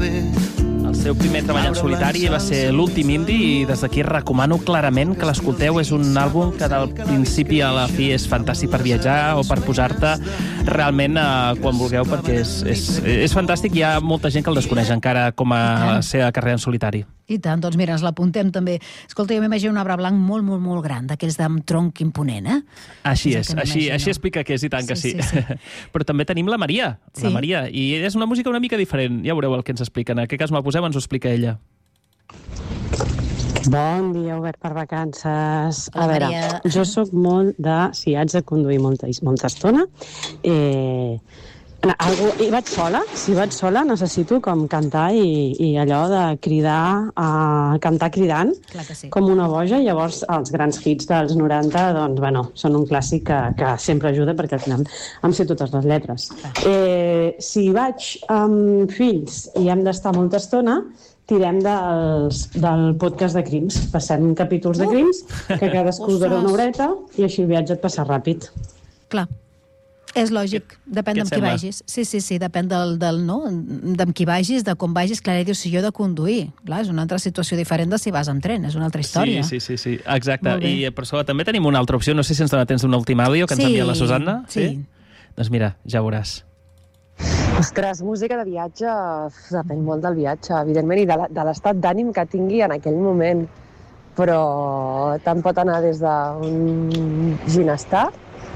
fer. El seu primer treball en solitari va ser l'últim indi i des d'aquí recomano clarament que l'escolteu. És un àlbum que del principi a la fi és fantàstic per viatjar o per posar-te realment quan vulgueu, perquè és fantàstic. Hi ha molta gent que el desconeix encara com a la seva carrera en solitari. I tant, doncs mira, ens l'apuntem també. Escolta, jo m'imagino un arbre blanc molt, molt, molt gran, d'aquells amb tronc imponent, eh? Així és, així explica que és, i tant que sí. Però també tenim la Maria, i és una música una mica diferent. Ja veureu el que ens explica. En aquest cas me la posem, ens ho explica ella. Bon dia, Obert per vacances. A veure, jo sóc molt de... Si haig de conduir molta estona, i vaig sola, si vaig sola necessito com cantar i allò de cridar, cantar cridant, com una boja. Llavors els grans hits dels 90, doncs, bueno, són un clàssic que sempre ajuda perquè al final em sé totes les lletres. Si vaig amb fills i hem d'estar molta estona, tirem del podcast de Crims. Passem capítols de Crims, que cadascú dura una horeta i així el viatge et passa ràpid. Clar. És lògic, depèn d'amb qui vagis. Sí, depèn d'amb qui vagis, de com vagis. Clar, dius, si jo he de conduir. Clar, és una altra situació diferent de si vas amb tren, és una altra història. Sí, exacte. I per això també tenim una altra opció. No sé si ens dona temps d'un últim àudio que ens envia la Susanna. Sí. Doncs mira, ja veuràs. Ostres, música de viatge depèn molt del viatge, evidentment, i de l'estat d'ànim que tingui en aquell moment. Però tant pot anar des d'un ginestar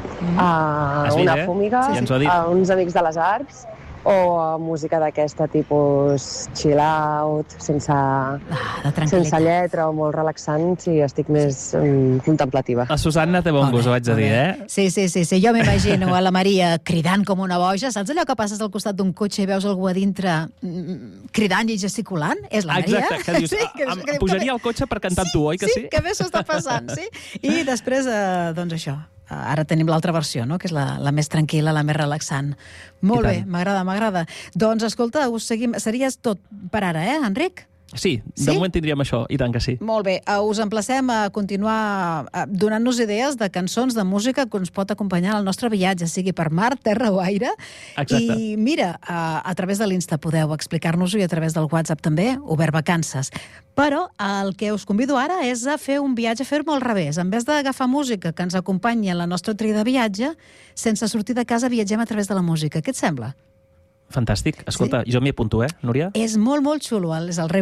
a una fúmiga, a uns amics de les arts, o a música d'aquesta tipus chill out, sense lletra o molt relaxant, si estic més contemplativa. La Susanna té bon gust, ho haig de dir, eh? Sí, jo m'imagino a la Maria cridant com una boja. Saps allò que passes al costat d'un cotxe i veus algú a dintre cridant i gesticulant? És la Maria? Exacte, que dius, pujaria al cotxe per cantar amb tu, oi que sí? Sí, que bé s'ho està passant, sí. I després, doncs això, ara tenim l'altra versió, no?, que és la més tranquil·la, la més relaxant. Molt bé, m'agrada. Doncs, escolta, us seguim. Series tot per ara, Enric? Sí, de moment tindríem això, i tant que sí. Molt bé, us emplacem a continuar donant-nos idees de cançons, de música que ens pot acompanyar al nostre viatge, sigui per mar, terra o aire. Exacte. I mira, a través de l'Insta podeu explicar-nos-ho i a través del WhatsApp també, Obert Vacances. Però el que us convido ara és a fer un viatge, a fer-ho al revés. En vez d'agafar música que ens acompanyi en la nostra tria de viatge, sense sortir de casa viatgem a través de la música. Què et sembla? Fantàstic. Escolta, jo m'hi apunto, Núria? És molt, molt xulo. És el